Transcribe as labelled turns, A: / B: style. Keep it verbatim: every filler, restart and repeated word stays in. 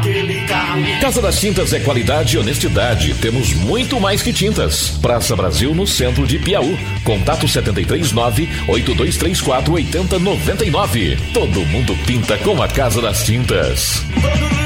A: aquele carro.
B: Casa das Tintas é qualidade e honestidade. Temos muito mais que tintas. Praça Brasil, no centro de Piauí. Contato sete três nove, oito dois três quatro, oito zero nove nove. Todo mundo pinta com a Casa das Tintas.
A: Todo